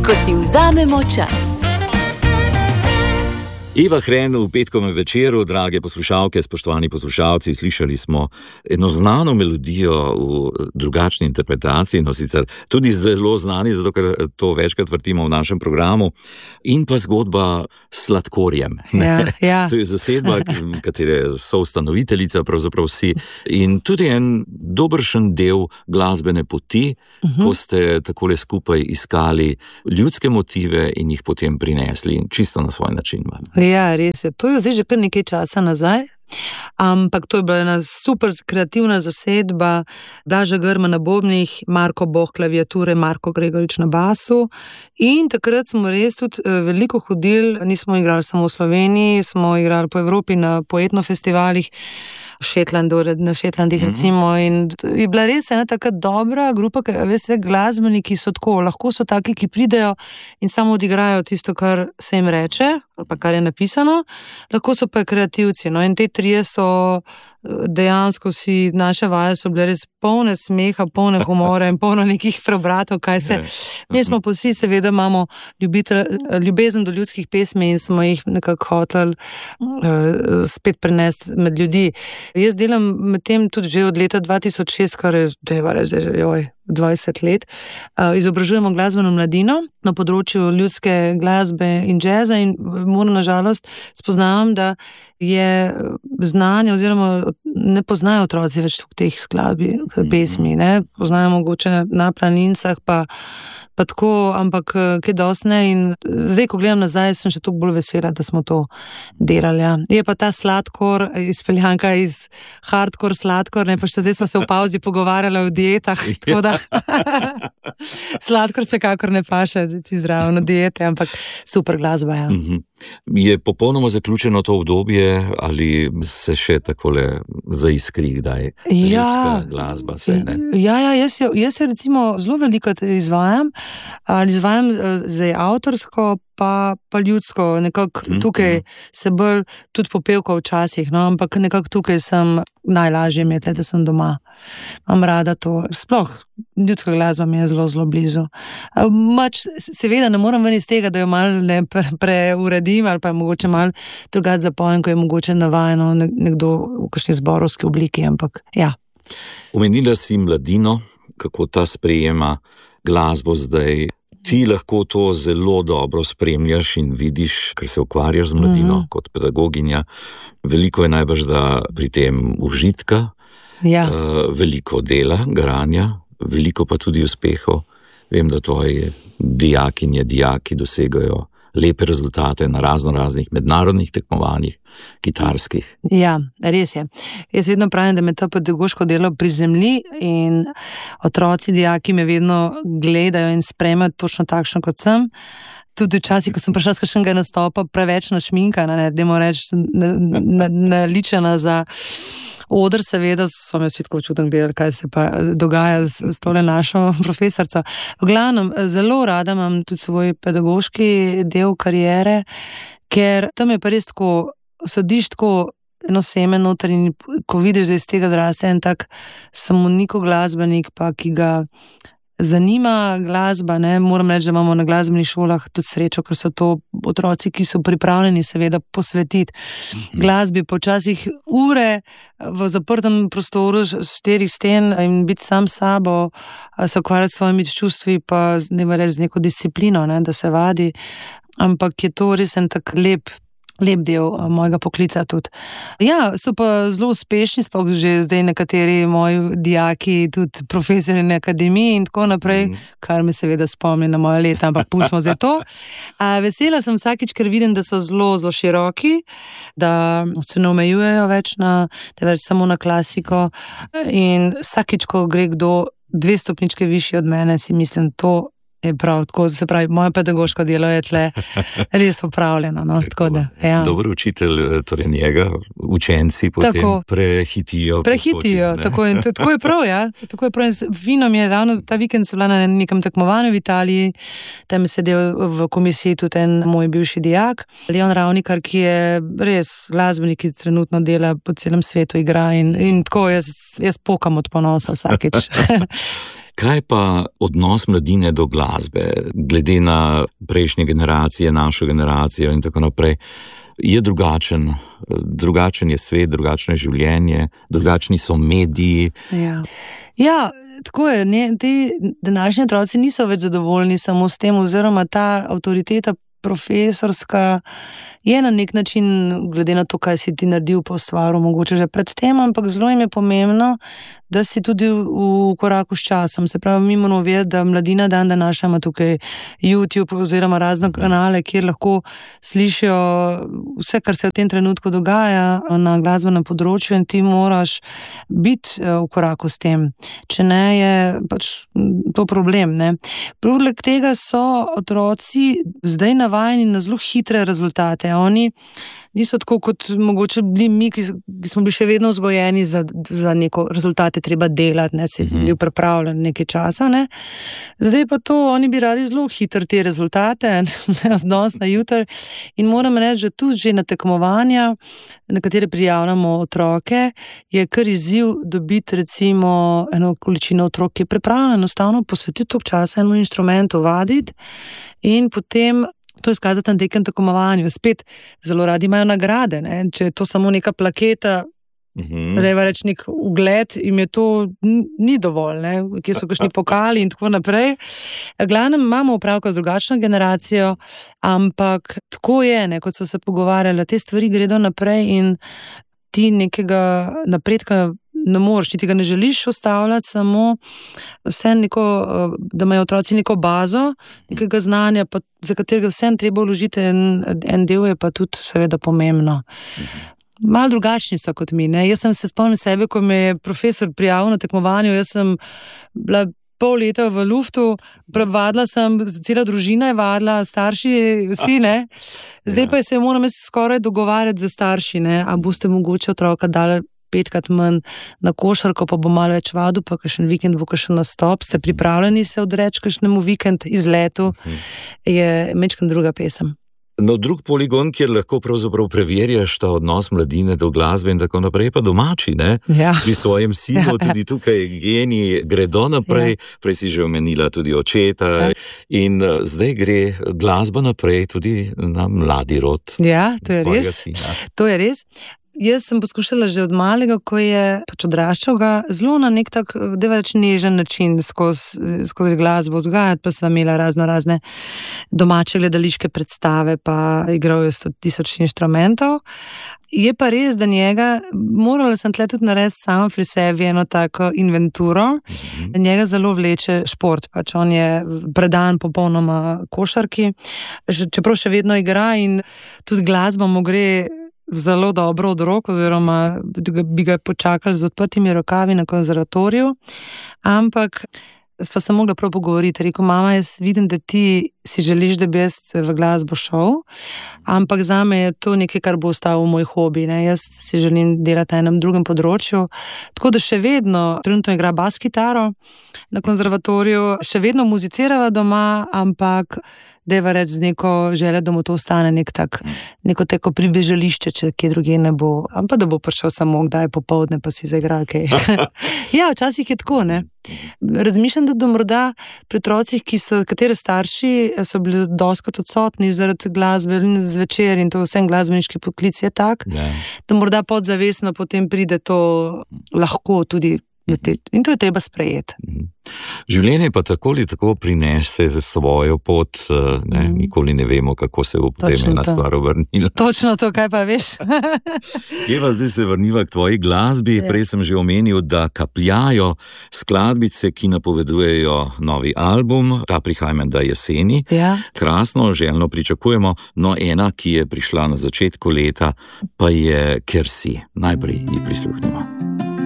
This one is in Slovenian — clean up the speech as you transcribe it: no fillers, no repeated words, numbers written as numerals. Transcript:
ko si vzamemo čas. Eva Hren v petkovem večeru, drage poslušalke, spoštovani poslušalci, slišali smo eno znano melodijo v drugačni interpretaciji, no sicer tudi zelo znani, zato ker to večkrat vrtimo v našem programu, in pa zgodba s Sladkorjem. Ja. To je zasedba, katere soustanoviteljica pravzaprav si, in tudi en dobršen del glasbene poti, ko ste takole skupaj iskali ljudske motive in jih potem prinesli čisto na svoj način. Ja, res je. To je zdaj že kar nekaj časa nazaj, ampak to je bila ena super kreativna zasedba, Blaža Grma na bobnih, Marko Boh klaviature, Marko Gregorič na basu, in takrat smo res tudi veliko hodili, nismo igrali samo v Sloveniji, smo igrali po Evropi na poetnofestivalih, na Shetlandih recimo, in je bila res ena taka dobra grupa, ker veste, glasbeniki so tako, lahko so taki, ki pridejo in samo odigrajo tisto, kar se jim reče, ali pa kar je napisano, lahko so pa kreativci, no, in te trije so dejansko naše vaje so bile res polne smeha, polne humora in polno nekih preobratov, kaj se, mi smo pa vsi, seveda imamo ljubezen do ljudskih pesmi in smo jih nekako hoteli spet prenesti med ljudi. Jaz delam med tem tudi že od leta 2006, kar je 20 let, izobražujemo glasbeno mladino na področju ljudske glasbe in džeza, in moram nažalost spoznavam, da je znanje oziroma ne poznajo otroci več teh skladbi, pesmi, ne, poznajo mogoče Na planincah pa tako, ampak kaj dosti ne, in zdaj, ko gledam nazaj, sem še toliko bolj vesela, da smo to delali, ja. Je pa ta sladkor, izpeljanka iz hardcore sladkor, ne, pa še zdaj smo se v pauzi pogovarjali o dietah, tako da sladkor se kakor ne paše zraven diete, ampak super glasba, ja. Je popolnoma zaključeno to obdobje, ali se še takole zaiskri kdaj ljudska glasba se, ne? Ja, jaz jo recimo zelo veliko izvajam zdaj avtorsko, pa ljudsko, nekako tukaj se bolj tudi popevka včasih, no, ampak nekako tukaj sem najlažje imeti, da sem doma. Imam rada to, sploh ljudska glasba mi je zelo, zelo blizu. Seveda ne moram ven iz tega, da jo malo preuredim ali pa mogoče malo drugače zapojem, ko je mogoče navajeno nekdo v kakšni zborovski obliki, ampak ja. Omenila si mladino, kako ta sprejema glasbo zdaj. Ti lahko to zelo dobro spremljaš in vidiš, ker se ukvarjaš z mladino kot pedagoginja. Veliko je najbrž da pri tem užitka, veliko dela, garanja, veliko pa tudi uspehov. Vem, da tvoji dijaki dosegajo lepe rezultate na raznih mednarodnih tekmovanjih, kitarskih. Ja, res je. Jaz vedno pravim, da me to pedagoško delo prizemlji in otroci, dijaki me vedno gledajo in sprejmejo točno takšno, kot sem. Tudi včasih, ko sem prišla z kakšnega nastopa, preveč našminkana, ne, dajmo reči, naličena za oder, seveda, so me vsi tako čudno gledali, kaj se pa dogaja s tole našo profesorico. V glavnem, zelo rada imam tudi svoj pedagoški del kariere, ker tam je pa res tako, sadiš tako eno seme noter in ko vidiš, da iz tega zraste en tak samoniko glasbenik, pa ki ga zanima glasba, ne, moram reči, da imamo na glasbenih šolah tudi srečo, ker so to otroci, ki so pripravljeni seveda posvetiti glasbi, počasih ure v zaprtem prostoru 4 sten in biti sam s sabo, se ukvarjati s svojimi čustvi, pa ne reči z neko disciplino, ne, da se vadi, ampak je to res en tak lep del mojega poklica tudi. Ja, so pa zelo uspešni, sploh že zdaj nekateri moji dijaki, tudi profesori na akademiji in tako naprej, kar me seveda spomni na moje leta, ampak pustimo zdaj to. Vesela sem vsakič, ker vidim, da so zelo, zelo široki, da se ne omejujejo več samo na klasiko, in vsakič, ko gre kdo 2 stopničke višji od mene, si mislim, to je prav, tako se pravi, moje pedagoško delo je tle res opravljeno, no, tako da, ja. Dober učitelj, torej njega, učenci potem prehitijo, tako je prav, ja, tako je prav, fino mi je, ravno ta vikend se bila na nekem tekmovanju v Italiji, tam je sedel v komisiji tudi en moj bivši dijak, Leon Ravnikar, ki je res glasbenik, ki trenutno dela po celem svetu, igra in tako jaz pokam od ponosa vsakič. Kaj pa odnos mladine do glasbe, glede na prejšnje generacije, našo generacijo in tako naprej? Je drugačen je svet, drugačno je življenje, drugačni so mediji. Ja, tako je. Ti današnji otroci niso več zadovoljni samo s tem, oziroma ta avtoriteta profesorska je na nek način, glede na to, kaj si ti naredil po stvaru, mogoče že pred tem, ampak zelo jim je pomembno, da si tudi v koraku s časom. Se pravi, mi moramo vedeti, da mladina dan današnja ima tukaj YouTube oziroma razne kanale, kjer lahko slišijo vse, kar se v tem trenutku dogaja na glasbenem področju, in ti moraš biti v koraku s tem. Če ne, je pač to problem, ne. Poleg tega so otroci zdaj navajeni na zelo hitre rezultate. Oni niso tako kot mogoče bili mi, ki smo bili še vedno vzgojeni za neko rezultate treba delati, ne, si bil pripravljen nekaj časa, ne. Zdaj pa to, oni bi radi zelo hitro te rezultate, danes na jutri, in moram reči, da tudi že na tekmovanja, na katere prijavljamo otroke, je kar izziv dobiti recimo eno količino otrok, ki je pripravljena enostavno posvetiti toliko časa enemu inštrumentu vaditi in potem to izkazati na nekem tekmovanju. Spet zelo radi imajo nagrade, ne? Če je to samo neka plaketa, treba reči nek ugled, jim je to ni dovolj, ne? Kje so kakšni pokali in tako naprej. Glavnem imamo opravka z drugačno generacijo, ampak tako je, ne? Kot so se pogovarjali, te stvari gredo naprej in ti nekega napredka ne moreš, ti ga ne želiš ustavljati, samo vse neko, da imajo otroci neko bazo, nekega znanja, pa za katerega vsem treba vložiti en del, je pa tudi seveda pomembno. Malo drugačni so kot mi, ne. Jaz sem se spomnil sebe, ko me je profesor prijavil na tekmovanju, jaz sem bila pol leta v luftu, vadila sem, cela družina je vadila, starši, vsi, ne. Zdaj pa se moram skoraj dogovarjati za starši, ne, a boste mogoče otroka dali 5krat manj na košarko, pa bo malo več vadil, pa kakšen vikend bo kakšen nastop, ste pripravljeni se odreči kakšnemu vikend izletu, je majčkeno druga pesem. No, drug poligon, kjer lahko pravzaprav preverjaš ta odnos mladine do glasbe in tako naprej, pa domači, ne? Ja. Pri svojem sinu tudi tukaj geni gredo naprej, prej si že omenila tudi očeta in zdaj gre glasba naprej tudi na mladi rod. Ja, to je res. Sina. To je res. Jaz sem poskušala že od malega, ko je pač odraščal, ga zelo na nek tak, nežen način skozi glasbo vzgajati, pa sem imela razne domače gledališke predstave, pa igral je 100.000 inštrumentov. Je pa res, da njega, morala sem tle tudi narediti sama pri sebi eno tako inventuro, njega zelo vleče šport, pač on je predan popolnoma košarki, čeprav še vedno igra in tudi glasba mu gre zelo dobro od rok, oziroma bi ga počakali z odprtimi rokavi na konzervatoriju, ampak sva se mogla prav pogovoriti. Rekel, mama, jaz vidim, da ti si želiš, da bi jaz v glasbo šel, ampak zame je to nekaj, kar bo ostalo moj hobi, ne? Jaz si želim delati na enem drugem področju, tako da še vedno trenutno igra bas kitaro na konzervatoriju, še vedno muzicirava doma, ampak deva reči z neko željo, da mu to ostane neko teko pribežališče, če kje druge ne bo, ampak da bo prišel samo kdaj popoldne, pa si zaigra kaj. Ja, včasih je tako, ne. Razmišljam, da morda pri otrocih, katere starši so bili dostikrat odsotni zaradi glasbe zvečer in to vsem glasbeniški poklic je tak, da morda podzavestno potem pride to lahko tudi in to je treba sprejeti. Življenje pa tako ali tako prinese za svojo pot, nikoli ne vemo, kako se bo potem ena stvar obrnila. Točno to, kaj pa veš. Eva, zdaj se vrniva k tvoji glasbi. Prej sem že omenil, da kapljajo skladbice, ki napovedujejo novi album, ta prihaja menda jeseni. Ja. Krasno, željno pričakujemo, no ena, ki je prišla na začetku leta, pa je Ker si. Najprej ji prisluhnimo.